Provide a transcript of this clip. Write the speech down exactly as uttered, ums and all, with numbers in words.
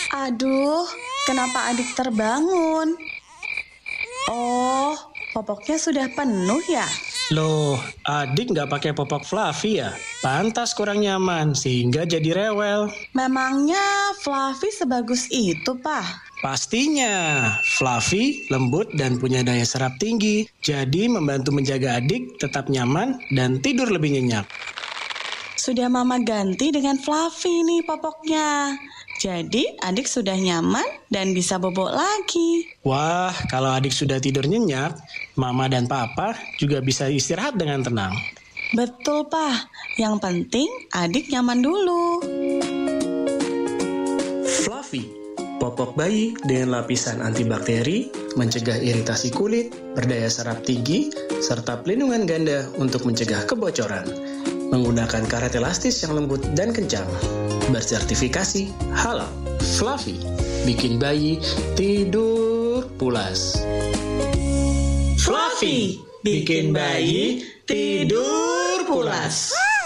Aduh, kenapa adik terbangun? Oh, popoknya sudah penuh ya? Loh, adik nggak pakai popok Fluffy ya? Pantas kurang nyaman sehingga jadi rewel. Memangnya Fluffy sebagus itu, Pak? Pastinya, Fluffy lembut dan punya daya serap tinggi. Jadi membantu menjaga adik tetap nyaman dan tidur lebih nyenyak. Sudah Mama ganti dengan Fluffy nih popoknya. Jadi adik sudah nyaman dan bisa bobok lagi. Wah, kalau adik sudah tidur nyenyak, Mama dan Papa juga bisa istirahat dengan tenang. Betul, Pak. Yang penting adik nyaman dulu. Fluffy, popok bayi dengan lapisan antibakteri, mencegah iritasi kulit, berdaya serap tinggi, serta pelindungan ganda untuk mencegah kebocoran. Menggunakan karet elastis yang lembut dan kencang. Bersertifikasi halal. Fluffy, bikin bayi tidur pulas. Fluffy, bikin bayi tidur pulas.